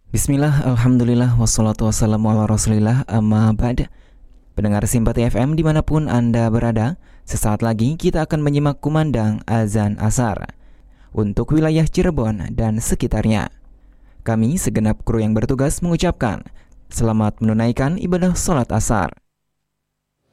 Bismillah, Alhamdulillah, wassalatu wassalamu ala rasulillah, amma ba'd. Pendengar Simpati FM dimanapun Anda berada, sesaat lagi kita akan menyimak kumandang azan asar untuk wilayah Cirebon dan sekitarnya. Kami segenap kru yang bertugas mengucapkan selamat menunaikan ibadah sholat asar.